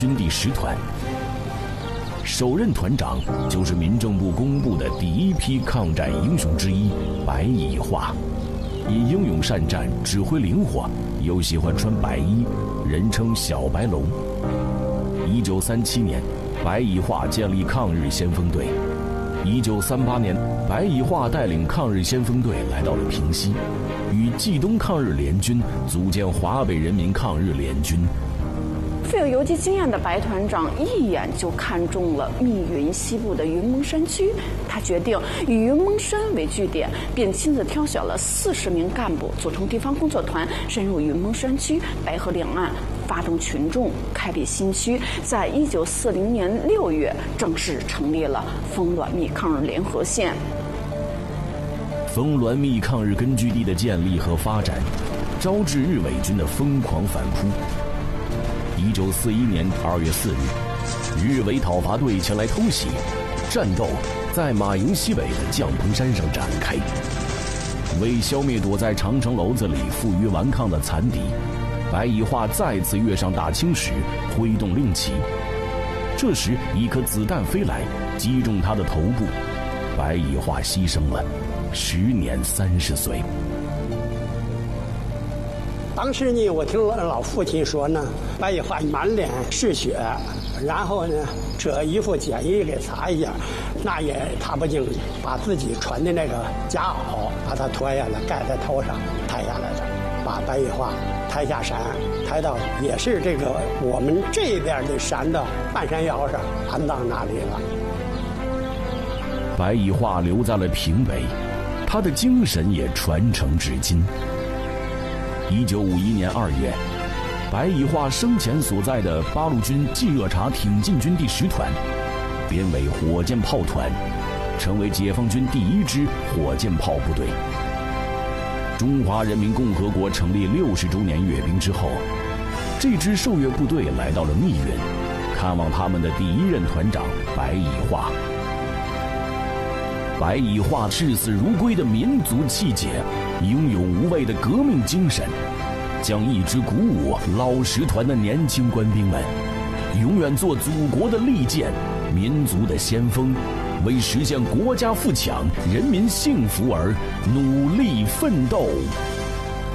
军第10团。首任团长就是民政部公布的第一批抗战英雄之一白乙化，因英勇善战、指挥灵活，又喜欢穿白衣，人称小白龙。1937年，白乙化建立抗日先锋队。1938年，白乙化带领抗日先锋队来到了平西，与冀东抗日联军组建华北人民抗日联军。 富有游击经验的白团长一眼就看中了密云西部的云蒙山区，他决定以云蒙山为据点，便亲自挑选了40名干部，组成地方工作团，深入云蒙山区、白河两岸，发动群众，开辟新区。在1940年6月，正式成立了丰滦密抗日联合线。 丰滦密抗日根据地的建立和发展，招致日伪军的疯狂反扑。1941年2月4日，日伪讨伐队前来偷袭，战斗在马营西北的将棚山上展开。为消灭躲在长城楼子里负隅顽抗的残敌，白乙化再次跃上大青石，挥动令旗。这时，一颗子弹飞来，击中他的头部，白乙化牺牲了，时年30岁。 当时呢，我听老父亲说呢，白乙化满脸是血，然后呢，这衣服简易给擦一下，那也擦不净，把自己穿的那个夹袄把它脱下来盖在头上，抬下来的，把白乙化抬下山，抬到也是这个我们这边的山的半山腰上，安葬那里了。 白乙化留在了平北，他的精神也传承至今。1951年2月，白乙化生前所在的八路军冀热察挺进军第10团，编为火箭炮团，成为解放军第1支火箭炮部队。中华人民共和国成立60周年阅兵之后，这支受阅部队来到了密云，看望他们的第1任团长白乙化。白乙化视死如归的民族气节，英勇无畏的革命精神，将一支鼓舞老10团的年轻官兵们，永远做祖国的利剑，民族的先锋，为实现国家富强、人民幸福而努力奋斗。